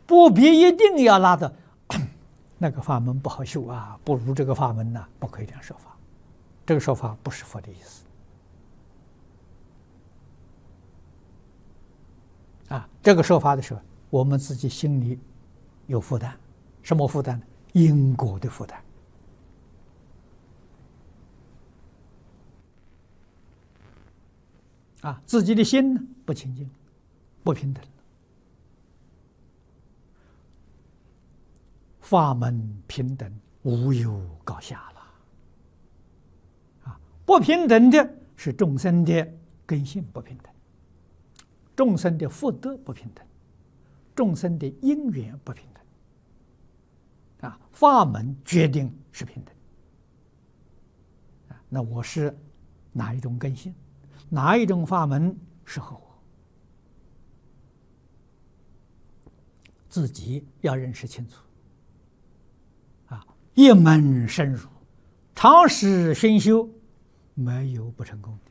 不必一定要拉的那个法门不好修啊，不如这个法门呢，不可以这样说法。这个说法不是佛的意思啊。这个说法的时候，我们自己心里有负担，什么负担呢？因果的负担。啊，自己的心呢不清净，不平等。法门平等，无有高下了。啊，不平等的是众生的根性不平等，众生的福德不平等，众生的因缘不平等。啊，法门决定是平等。啊，那我是哪一种根性？哪一种法门适合我？自己要认识清楚。啊，一门深入，长时熏修，没有不成功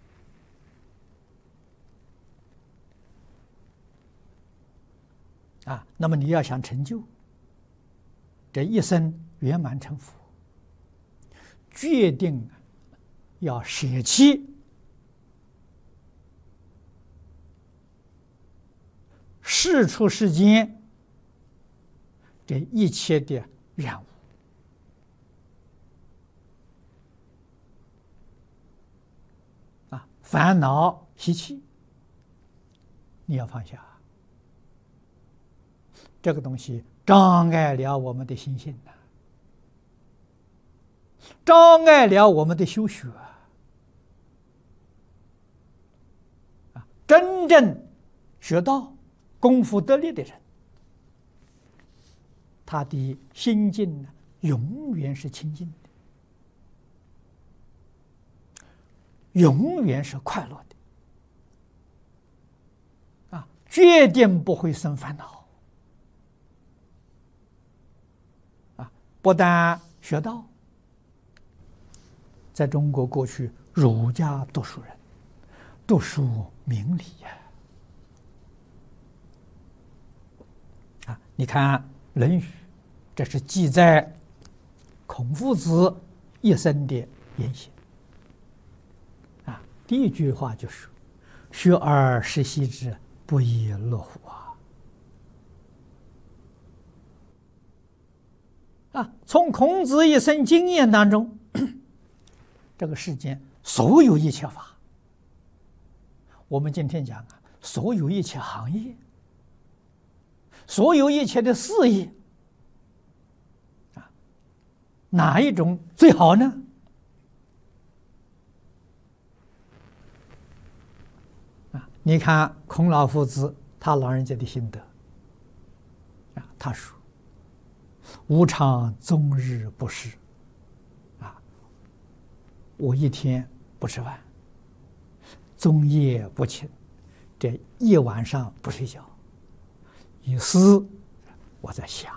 的。啊，那么你要想成就，这一生圆满成佛，决定要舍弃世出世间这一切的染污。啊，烦恼习气，你要放下。这个东西障碍了我们的心性呐，障碍了我们的修学啊。真正学道、功夫得力的人，他的心境呢，永远是清净的，永远是快乐的，啊，决定不会生烦恼。啊，不但学道，在中国过去儒家读书人，读书明理呀。啊，你看《论语》，这是记载孔夫子一生的言行。啊，第一句话就是“学而时习之，不亦乐乎”啊！从孔子一生经验当中，这个世间所有一切法，我们今天讲啊，所有一切行业，所有一切的事业，啊，哪一种最好呢？啊，你看孔老夫子他老人家的心得，啊，他说：“吾尝终日不食。”啊，我一天不吃饭，终夜不寝，这一晚上不睡觉。于是我在想，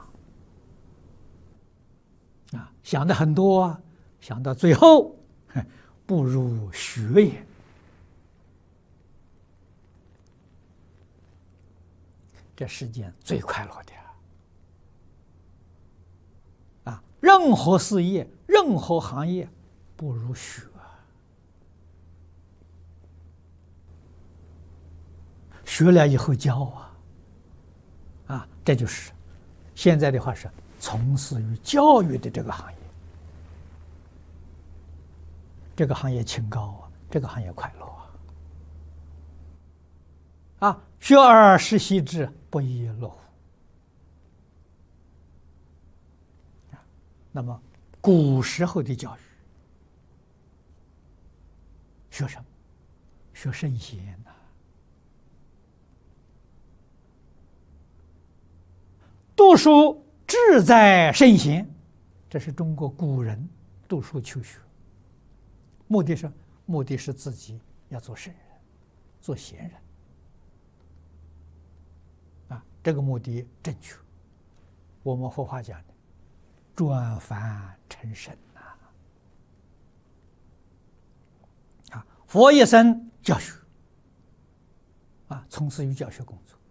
啊，想的很多，想到最后，不如学也。这世间最快乐的啊！任何事业、任何行业，不如学。学了以后教啊！啊，这就是现在的话是从事于教育的这个行业，这个行业清高啊，这个行业快乐啊！啊，学而时习之，不亦乐乎。那么古时候的教育，学什么？学圣贤呐。读书志在圣贤，这是中国古人读书求学，目的是自己要做圣人，做贤人啊，这个目的正确。我们佛法讲的转凡成圣啊，佛一生教学啊，从事于教学工作，